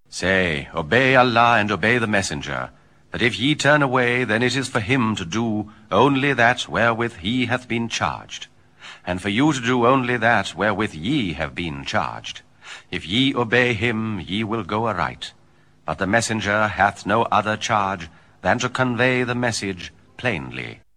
Say, obey Allah and obey the Messenger. But if ye turn away, then it is for him to do only that wherewith he hath been charged, and for you to do only that wherewith ye have been charged. If ye obey him, ye will go aright. But the messenger hath no other charge than to convey the message plainly.